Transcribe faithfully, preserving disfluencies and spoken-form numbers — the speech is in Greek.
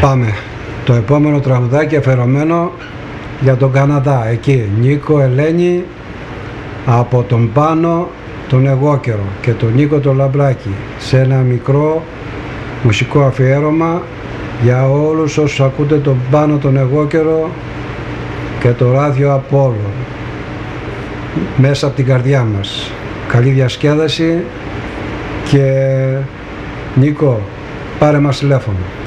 Πάμε. Το επόμενο τραγουδάκι αφιερωμένο για τον Καναδά. Εκεί Νίκο, Ελένη, από τον Πάνο τον Εγώκερο και τον Νίκο το Λαμπράκι, σε ένα μικρό μουσικό αφιέρωμα για όλους όσους ακούτε τον Πάνο τον Εγώκερο και το ράδιο Απόλλων μέσα από την καρδιά μας. Καλή διασκέδαση και Νίκο, πάρε μας τηλέφωνο.